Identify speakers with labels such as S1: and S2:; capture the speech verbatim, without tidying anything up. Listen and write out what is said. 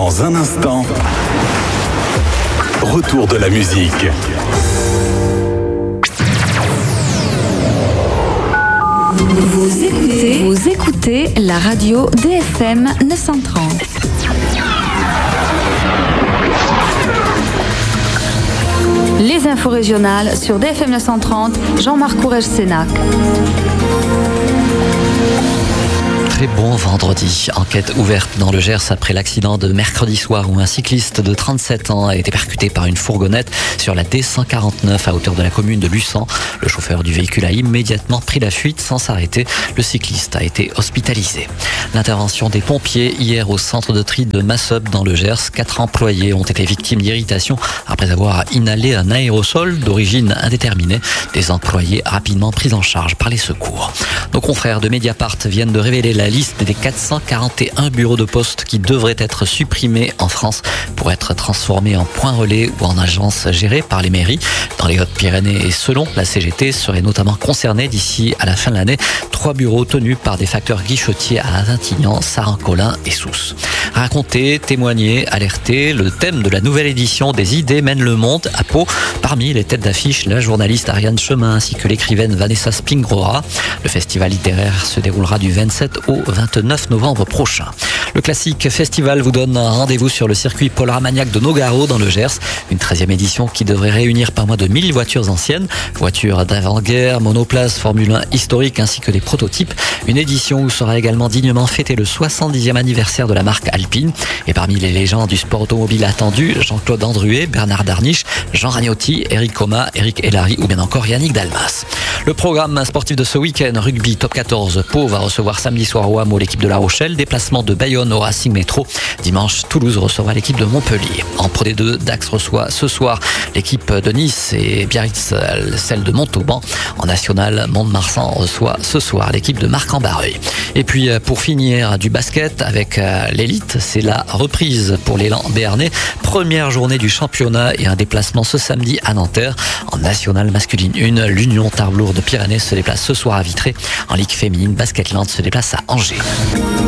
S1: Dans un instant, retour de la musique.
S2: Vous écoutez, vous écoutez la radio D F M neuf cent trente. Les infos régionales sur D F M neuf cent trente, Jean-Marc Courrèges-Sénac.
S3: Très bon vendredi. Enquête ouverte dans le Gers après l'accident de mercredi soir où un cycliste de trente-sept ans a été percuté par une fourgonnette sur la D cent quarante-neuf à hauteur de la commune de Luçan. Le chauffeur du véhicule a immédiatement pris la fuite sans s'arrêter. Le cycliste a été hospitalisé. L'intervention des pompiers hier au centre de tri de Massup dans le Gers. Quatre employés ont été victimes d'irritation après avoir inhalé un aérosol d'origine indéterminée. Des employés rapidement pris en charge par les secours. Nos confrères de Mediapart viennent de révéler la liste des quatre cent quarante et un bureaux de poste qui devraient être supprimés en France pour être transformés en points relais ou en agences gérées par les mairies. Dans les Hautes-Pyrénées et selon la C G T, seraient notamment concernés d'ici à la fin de l'année trois bureaux tenus par des facteurs guichetiers à Vintignan, Saran-Colin et Sousse. Raconter, témoigner, alerter, le thème de la nouvelle édition des Idées mène le monde à Pau. Parmi les têtes d'affiche, la journaliste Ariane Chemin ainsi que l'écrivaine Vanessa Spingrora. Le festival littéraire se déroulera du vingt-sept au vingt-neuf novembre prochain. Le classique festival vous donne un rendez-vous sur le circuit Paul Armagnac de Nogaro dans le Gers. Une treizième édition qui devrait réunir pas moins de mille voitures anciennes, voitures d'avant-guerre, monoplaces, Formule un historiques ainsi que des prototypes. Une édition où sera également dignement fêté le soixante-dixième anniversaire de la marque Alpine. Et parmi les légendes du sport automobile attendu, Jean-Claude Andruet, Bernard Darniche, Jean Ragnotti, Eric Coma, Eric Hellary ou bien encore Yannick Dalmas. Le programme sportif de ce week-end, rugby top quatorze, Pau va recevoir samedi soir au Hameau l'équipe de La Rochelle, déplacement de Bayonne au Racing Métro. Dimanche, Toulouse recevra l'équipe de Montpellier. En Pro D deux, Dax reçoit ce soir l'équipe de Nice et Biarritz celle de Montauban. En national, Mont-de-Marsan reçoit ce soir l'équipe de Marc-en-Barreuil. Et puis pour finir, du basket avec l'élite, c'est la reprise pour l'élan béarnais. Première journée du championnat et un déplacement ce samedi à Nanterre. En national masculine un, l'Union Tarbes-Lourdes de Pyrénées se déplace ce soir à Vitré. En Ligue féminine, Basketland se déplace à Angers.